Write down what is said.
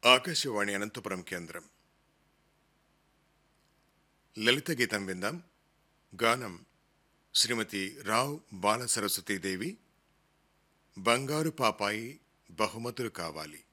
ఆకాశవాణి అనంతపురం కేంద్రం. లలిత గీతం విందాం. గానం శ్రీమతి రావ్ బాల సరస్వతీదేవి. బంగారు పాపాయి బహుమతులు కావాలి.